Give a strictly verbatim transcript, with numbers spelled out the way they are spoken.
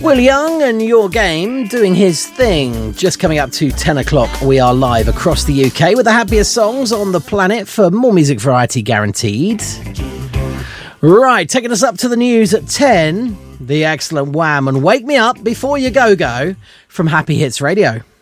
Will Young and Your Game doing his thing. Just coming up to ten o'clock, we are live across the U K with the happiest songs on the planet for more music variety guaranteed. Right, taking us up to the news at ten, the excellent Wham and Wake Me Up Before You Go Go from Happy Hits Radio.